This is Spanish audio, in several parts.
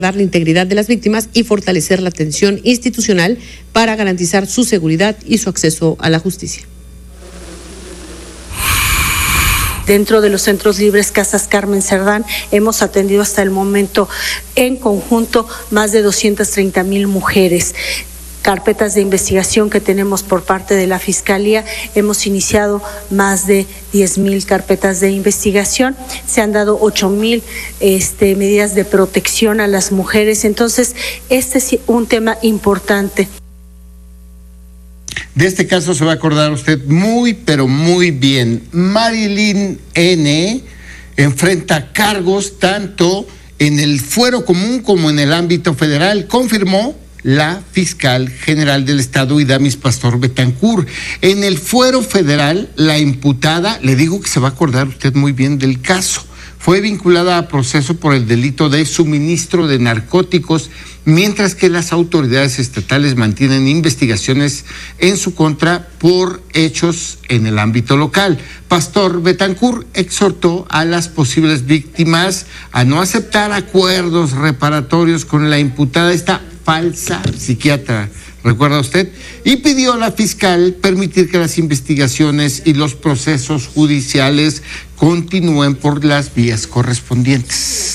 la integridad de las víctimas y fortalecer la atención institucional para garantizar su seguridad y su acceso a la justicia. Dentro de los centros libres Casas Carmen Cerdán hemos atendido hasta el momento en conjunto más de 230,000 mujeres. Carpetas de investigación que tenemos por parte de la Fiscalía, hemos iniciado más de 10,000 carpetas de investigación, se han dado 8,000 medidas de protección a las mujeres, entonces este es un tema importante. De este caso se va a acordar usted muy, pero muy bien. Marilyn N. enfrenta cargos tanto en el fuero común como en el ámbito federal, confirmó la fiscal general del estado, Idamis Pastor Betancur. En el fuero federal, la imputada, le digo que se va a acordar usted muy bien del caso, fue vinculada a proceso por el delito de suministro de narcóticos, mientras que las autoridades estatales mantienen investigaciones en su contra por hechos en el ámbito local. Pastor Betancur exhortó a las posibles víctimas a no aceptar acuerdos reparatorios con la imputada, esta falsa psiquiatra, ¿recuerda usted? Y pidió a la fiscal permitir que las investigaciones y los procesos judiciales continúen por las vías correspondientes.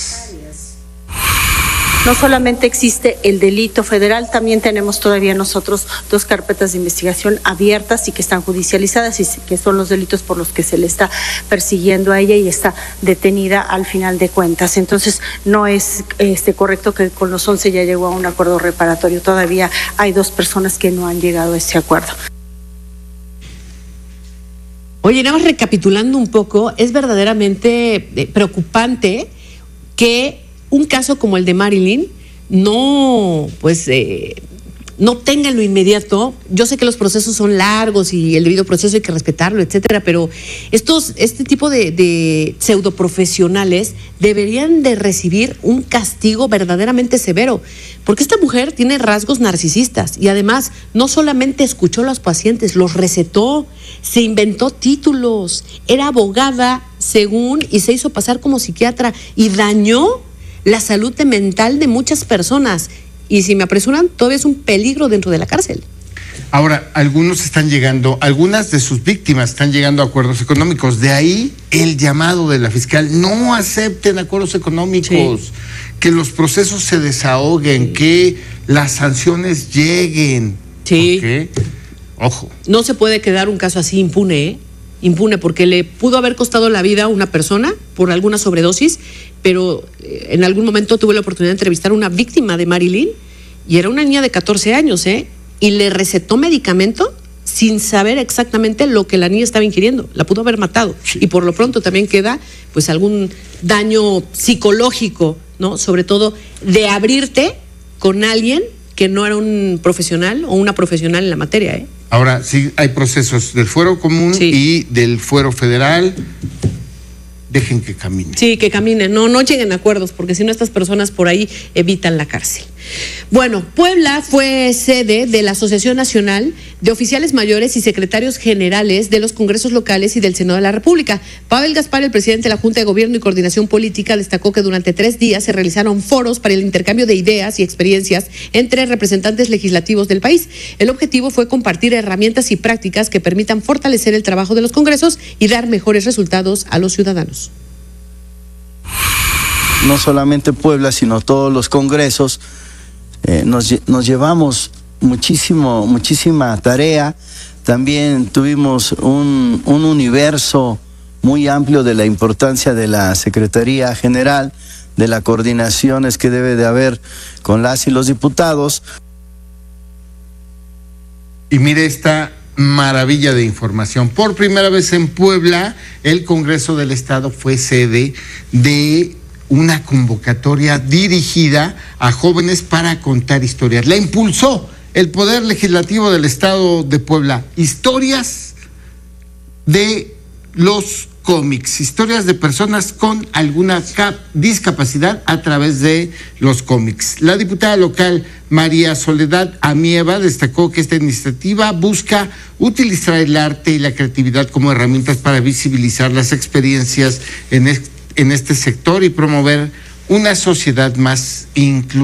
No solamente existe el delito federal, también tenemos todavía nosotros 2 carpetas de investigación abiertas y que están judicializadas y que son los delitos por los que se le está persiguiendo a ella y está detenida al final de cuentas. Entonces no es correcto que con los 11 ya llegó a un acuerdo reparatorio. Todavía hay 2 personas que no han llegado a ese acuerdo. Oye, nada más recapitulando un poco, es verdaderamente preocupante que un caso como el de Marilyn no tenga en lo inmediato. Yo sé que los procesos son largos y el debido proceso hay que respetarlo, etcétera, pero este tipo de pseudoprofesionales deberían de recibir un castigo verdaderamente severo, porque esta mujer tiene rasgos narcisistas y además no solamente escuchó a los pacientes, los recetó, se inventó títulos, era abogada según y se hizo pasar como psiquiatra y dañó la salud mental de muchas personas. Y si me apresuran, todavía es un peligro dentro de la cárcel. Ahora, algunas de sus víctimas están llegando a acuerdos económicos. De ahí el llamado de la fiscal: no acepten acuerdos económicos, sí, que los procesos se desahoguen, sí, que las sanciones lleguen. Sí. ¿Okay? Ojo. No se puede quedar un caso así impune, ¿eh? Impune, porque le pudo haber costado la vida a una persona por alguna sobredosis, pero en algún momento tuve la oportunidad de entrevistar a una víctima de Marilyn y era una niña de 14 años, y le recetó medicamento sin saber exactamente lo que la niña estaba ingiriendo. La pudo haber matado. Sí. Y por lo pronto también queda pues algún daño psicológico, ¿no? Sobre todo de abrirte con alguien que no era un profesional o una profesional en la materia, Ahora, sí hay procesos del fuero común, sí, y del fuero federal. Dejen que caminen. Sí, que caminen, no lleguen a acuerdos, porque si no estas personas por ahí evitan la cárcel. Bueno, Puebla fue sede de la Asociación Nacional de Oficiales Mayores y Secretarios Generales de los Congresos Locales y del Senado de la República. Pavel Gaspar, el presidente de la Junta de Gobierno y Coordinación Política, destacó que durante 3 días se realizaron foros para el intercambio de ideas y experiencias entre representantes legislativos del país. El objetivo fue compartir herramientas y prácticas que permitan fortalecer el trabajo de los congresos y dar mejores resultados a los ciudadanos. No solamente Puebla, sino todos los congresos, nos llevamos muchísima tarea. También tuvimos un universo muy amplio de la importancia de la Secretaría General, de las coordinaciones que debe de haber con las y los diputados. Y mire esta maravilla de información. Por primera vez en Puebla, el Congreso del Estado fue sede de una convocatoria dirigida a jóvenes para contar historias. La impulsó el Poder Legislativo del Estado de Puebla. Historias de los cómics, historias de personas con alguna discapacidad a través de los cómics. La diputada local María Soledad Amieva destacó que esta iniciativa busca utilizar el arte y la creatividad como herramientas para visibilizar las experiencias en este sector y promover una sociedad más inclusiva.